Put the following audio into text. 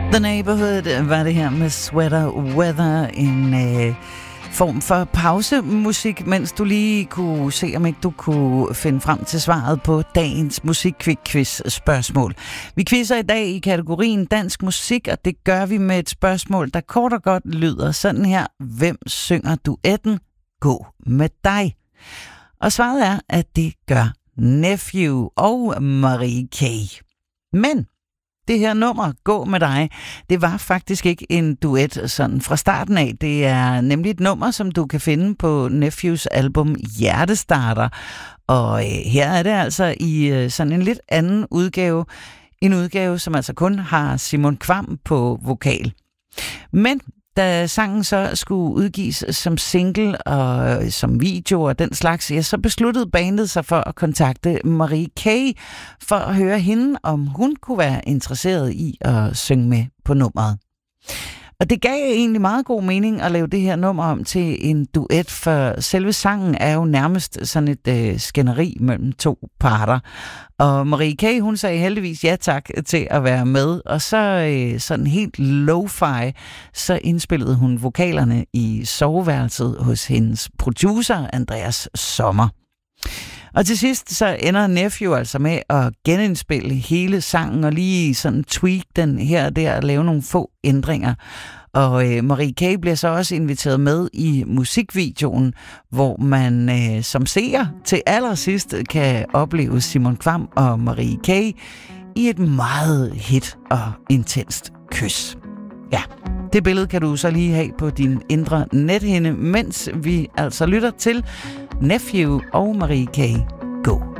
The Neighborhood var det her med Sweater Weather, en form for pausemusik, mens du lige kunne se, om ikke du kunne finde frem til svaret på dagens musikquiz-spørgsmål. Vi quizzer i dag i kategorien dansk musik, og det gør vi med et spørgsmål, der kort og godt lyder sådan her. Hvem synger duetten Gå med dig? Og svaret er, at det gør Nephew og Marie K. Men det her nummer, Gå med dig, det var faktisk ikke en duet sådan fra starten af. Det er nemlig et nummer, som du kan finde på Nephews album Hjertestarter. Og her er det altså i sådan en lidt anden udgave. En udgave, som altså kun har Simon Kvam på vokal. Men da sangen så skulle udgives som single og som video og den slags, ja, så besluttede bandet sig for at kontakte Marie K. for at høre hende, om hun kunne være interesseret i at synge med på nummeret. Og det gav egentlig meget god mening at lave det her nummer om til en duet, for selve sangen er jo nærmest sådan et skænderi mellem to parter. Og Marie K., hun sagde heldigvis ja tak til at være med, og så sådan helt lo-fi, så indspillede hun vokalerne i soveværelset hos hendes producer, Andreas Sommer. Og til sidst så ender Nephew altså med at genindspille hele sangen og lige sådan tweak den her og der og lave nogle få ændringer. Og Marie K. bliver så også inviteret med i musikvideoen, hvor man som seer til allersidst kan opleve Simon Kvam og Marie K. i et meget hit og intenst kys. Ja, det billede kan du så lige have på din indre nethinde, mens vi altså lytter til Nephew og Marie K. Gå